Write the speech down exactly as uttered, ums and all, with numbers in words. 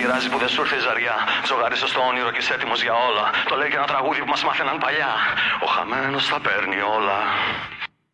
πειράζει που δεν σου ήρθε η ζαριά. Τζογάρισε στο όνειρο και είσαι έτοιμος για όλα. Το λέει και ένα τραγούδι που μας μάθαιναν παλιά. Ο χαμένος τα παίρνει όλα.